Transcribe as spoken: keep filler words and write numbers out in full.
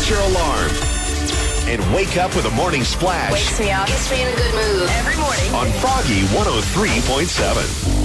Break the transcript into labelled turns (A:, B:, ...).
A: your alarm. And wake up with a morning splash.
B: Wakes me up. Gets me in a good mood. Every morning.
A: On Froggy one oh three point seven.